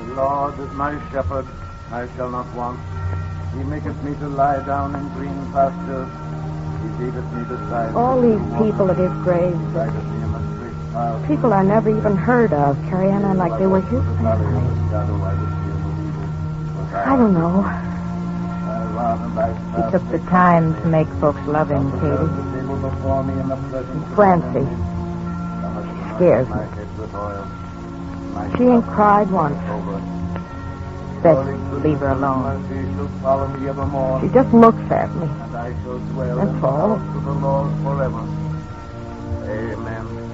Lord is my shepherd, I shall not want. He maketh me to lie down in green pastures. He leadeth me beside all these people at his grave, people I never even heard of, carry on like they were his family. I don't know. He took the time to make folks love him, Katie. And Francie, she scares me. She ain't cried once. Best leave her alone. She just looks at me. That's all. Amen.